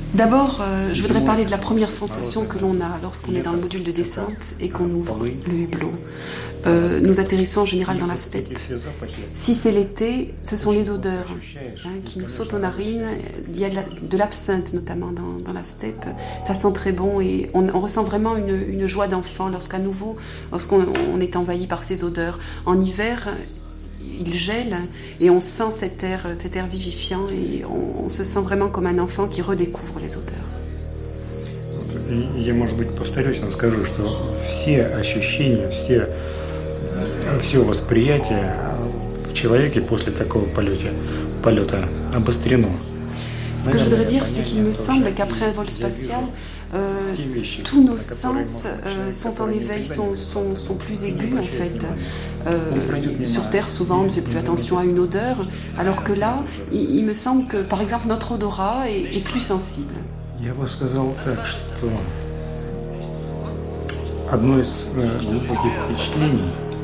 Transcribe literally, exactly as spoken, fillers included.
D'abord, euh, je voudrais parler de la première sensation que l'on a lorsqu'on est dans le module de descente et qu'on ouvre le hublot. Euh, nous atterrissons en général dans la steppe. Si c'est l'été, ce sont les odeurs hein, qui nous sautent aux narines. Il y a de, la, de l'absinthe notamment dans, dans la steppe. Ça sent très bon et on, on ressent vraiment une, une joie d'enfant lorsqu'à nouveau, lorsqu'on on est envahi par ces odeurs. En hiver, il gèle et on sent cet air, cet air vivifiant et on, on se sent vraiment comme un enfant qui redécouvre les odeurs. Я, может быть, повторюсь, но скажу, что все ощущения, все, все восприятие в человеке после такого полета, полета обострено. Ce que je voudrais dire, c'est qu'il me semble qu'après un vol spatial, euh, tous nos sens euh, sont en éveil, sont, sont, sont plus aigus en fait. Euh, sur Terre, souvent, on ne fait plus attention à une odeur, alors que là, il, il me semble que, par exemple, notre odorat est, est plus sensible. Я бы сказал так, что одно из глубоких впечатлений